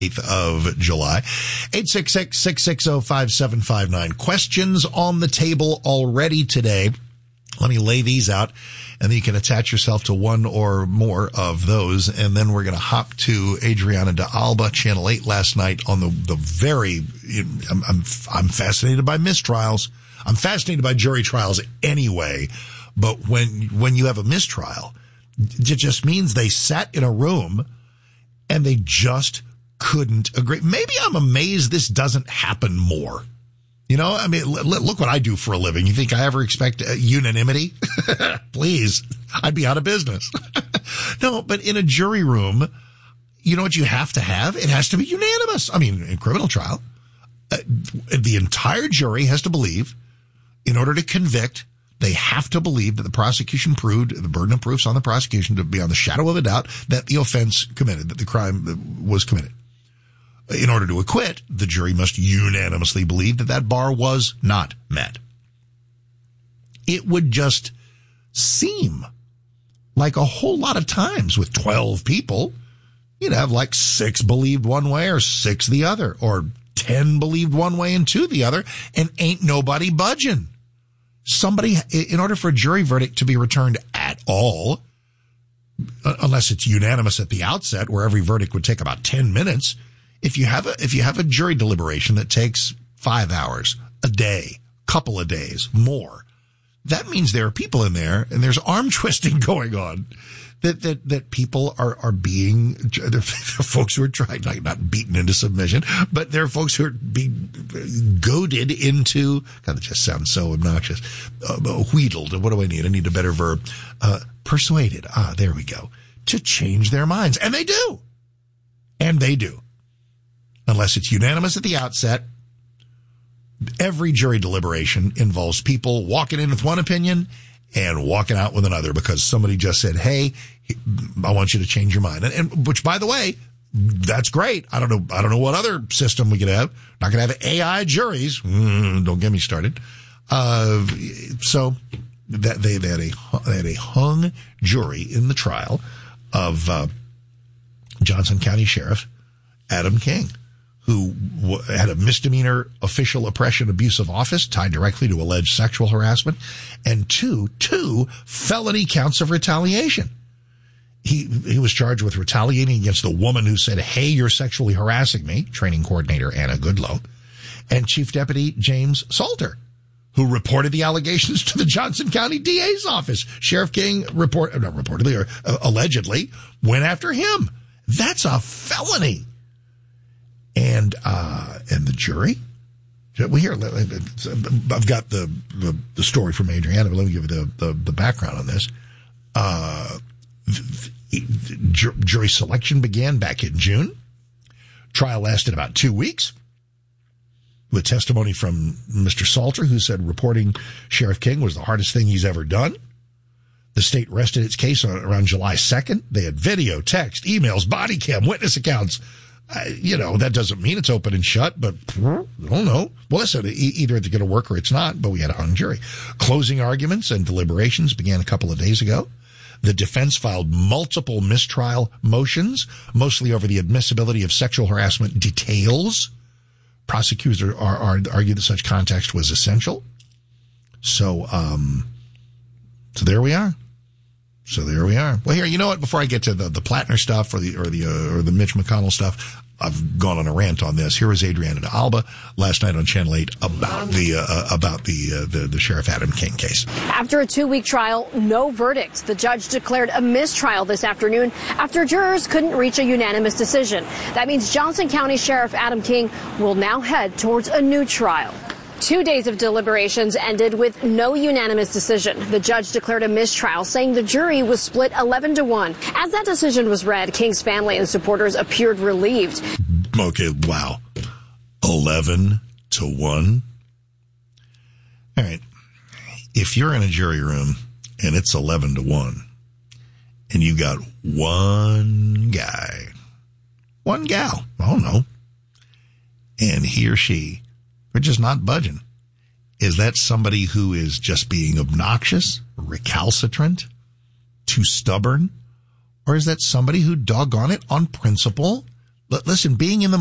8th of July. 866-660-5759. Questions on the table already today. Let me lay these out, and then you can attach yourself to one or more of those. And then we're going to hop to Adriana de Alba, Channel 8 last night on the very, I'm fascinated by mistrials. I'm fascinated by jury trials anyway. But when you have a mistrial, it just means they sat in a room and they just couldn't agree. Maybe I'm amazed this doesn't happen more. You know, I mean, look what I do for a living. You think I ever expect unanimity? Please, I'd be out of business. No, but in a jury room, you know what you have to have? It has to be unanimous. I mean, in criminal trial, the entire jury has to believe, in order to convict, they have to believe that the prosecution proved, the burden of proof's on the prosecution to be on the shadow of a doubt that the offense committed, that the crime was committed. In order to acquit, the jury must unanimously believe that that bar was not met. It would just seem like a whole lot of times with 12 people, you'd have like 6 believed one way or 6 the other, or 10 believed one way and 2 the other, and ain't nobody budging. Somebody, in order for a jury verdict to be returned at all, unless it's unanimous at the outset, where every verdict would take about 10 minutes, if you have a jury deliberation that takes 5 hours, a day, couple of days, more, that means there are people in there and there's arm twisting going on. That people are being, they're folks who are trying, like, not beaten into submission, but there are folks who are being goaded into, God, that just sounds so obnoxious, wheedled. What do I need? I need a better verb. Persuaded. There we go. To change their minds. And they do. And they do. Unless it's unanimous at the outset, every jury deliberation involves people walking in with one opinion and walking out with another because somebody just said, hey, I want you to change your mind. And which, by the way, that's great. I don't know what other system we could have. Not going to have AI juries. Don't get me started. So that they had a hung jury in the trial of Johnson County Sheriff Adam King, who had a misdemeanor official oppression abuse of office tied directly to alleged sexual harassment, and two felony counts of retaliation. He was charged with retaliating against the woman who said, hey, you're sexually harassing me, training coordinator Anna Goodlow, and Chief Deputy James Salter, who reported the allegations to the Johnson County DA's office. Sheriff King allegedly went after him. That's a felony. And the jury? Well, here, I've got the story from Adriana, but let me give you the background on this. Jury selection began back in June. Trial lasted about 2 weeks, with testimony from Mr. Salter, who said reporting Sheriff King was the hardest thing he's ever done. The state rested its case around July 2nd. They had video, text, emails, body cam, witness accounts. That doesn't mean it's open and shut, but I don't know. Well, listen, either it's going to work or it's not, but we had a hung jury. Closing arguments and deliberations began a couple of days ago. The defense filed multiple mistrial motions, mostly over the admissibility of sexual harassment details. Prosecutors argued that such context was essential. So there we are. Well, here, you know what? Before I get to the Plattner stuff or the Mitch McConnell stuff, I've gone on a rant on this. Here was Adriana de Alba last night on Channel 8 about the Sheriff Adam King case. After a 2-week trial, no verdict. The judge declared a mistrial this afternoon after jurors couldn't reach a unanimous decision. That means Johnson County Sheriff Adam King will now head towards a new trial. 2 days of deliberations ended with no unanimous decision. The judge declared a mistrial, saying the jury was split 11-1. As that decision was read, King's family and supporters appeared relieved. Okay, wow. 11-1? All right. If you're in a jury room and it's 11-1, and you got one guy, one gal, I don't know, and he or she, they're just not budging. Is that somebody who is just being obnoxious, recalcitrant, too stubborn? Or is that somebody who, doggone it, on principle, listen, being in the